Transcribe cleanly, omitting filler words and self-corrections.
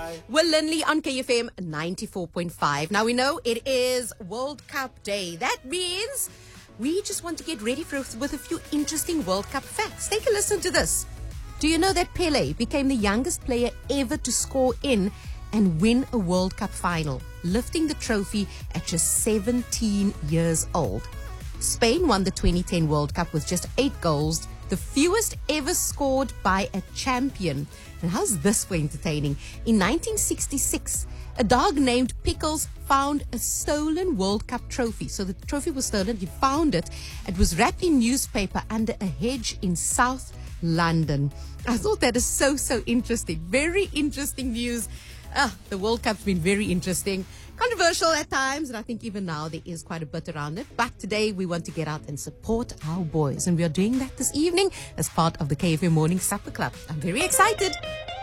Will Linley on KFM 94.5. Now we know it is World Cup Day. That means we just want to get ready with a few interesting World Cup facts. Take a listen to this. Do you know that Pele became the youngest player ever to score in and win a World Cup final, lifting the trophy at just 17 years old? Spain won the 2010 World Cup with just 8 goals, the fewest ever scored by a champion. And how's this for entertaining? In 1966, a dog named Pickles found a stolen World Cup trophy. So the trophy was stolen. He found it. It was wrapped in newspaper under a hedge in South London. I thought that is so interesting. Very interesting news. The World Cup's been very interesting. Controversial at times, and I think even now there is quite a bit around it. But today we want to get out and support our boys. And we are doing that this evening as part of the KFM Morning Supper Club. I'm very excited.